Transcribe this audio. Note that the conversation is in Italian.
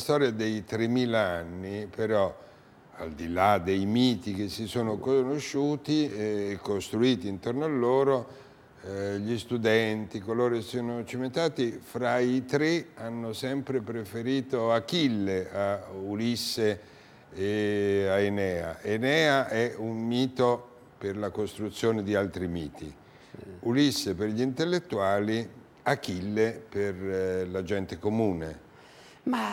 storia dei 3000 anni, però, al di là dei miti che si sono conosciuti e costruiti intorno a loro, gli studenti, coloro che si sono cimentati, fra i tre hanno sempre preferito Achille a Ulisse e a Enea. Enea è un mito per la costruzione di altri miti, Ulisse per gli intellettuali, Achille per la gente comune. Ma